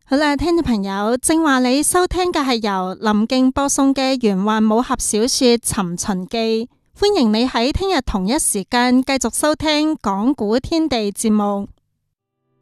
好啦，聽眾朋友，正話你收聽嘅係由林敬播送嘅玄幻武俠小說《尋秦記》，歡迎你喺聽日同一時間繼續收聽講古天地節目。